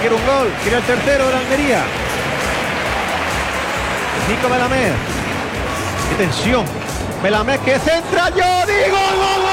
quiere un gol, quiere el tercero de la Almería. Nico Melamed. Qué tensión. Melamed que centra, yo digo gol.